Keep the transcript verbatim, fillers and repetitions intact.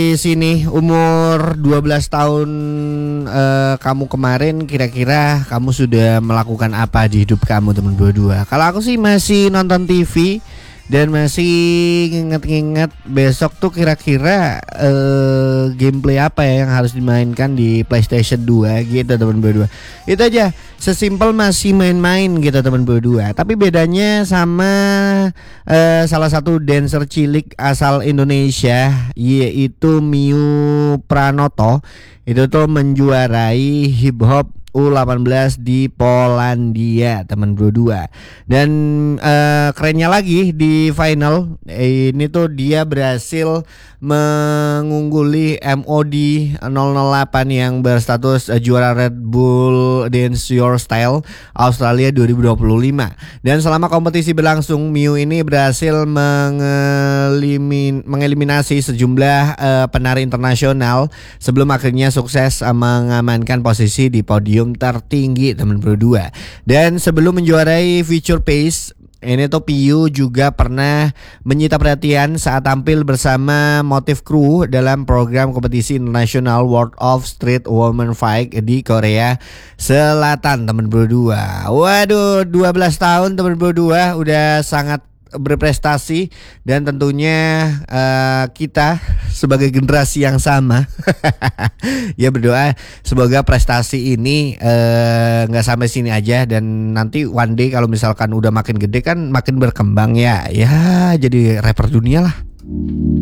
Di sini umur dua belas tahun eh, kamu kemarin kira-kira kamu sudah melakukan apa di hidup kamu teman berdua? Kalau aku sih masih nonton T V dan masih nginget-nginget besok tuh kira-kira eh, gameplay apa ya yang harus dimainkan di PlayStation dua gitu teman berdua. Itu aja, sesimpel masih main-main gitu teman berdua. Tapi bedanya sama eh, salah satu dancer cilik asal Indonesia yaitu Miu Pranoto. Itu tuh menjuarai hip hop U delapan belas di Polandia teman berdua. Dan eh, kerennya lagi di final ini tuh dia berhasil mengungguli M O D nol nol delapan yang berstatus eh, juara Red Bull Dance Your Style Australia dua ribu dua puluh lima. Dan selama kompetisi berlangsung, Miu ini berhasil mengelimin, mengeliminasi sejumlah eh, penari internasional sebelum akhirnya sukses eh, mengamankan posisi di podium tertinggi teman berdua. Dan sebelum menjuarai Future Pace, ini tuh Piu juga pernah menyita perhatian saat tampil bersama Motive Crew dalam program kompetisi internasional World of Street Women Fight di Korea Selatan teman berdua. Waduh, dua belas tahun teman berdua udah sangat berprestasi, dan tentunya uh, kita sebagai generasi yang sama ya berdoa semoga prestasi ini nggak uh, sampai sini aja, dan nanti one day kalau misalkan udah makin gede kan makin berkembang ya ya jadi rapper dunia lah.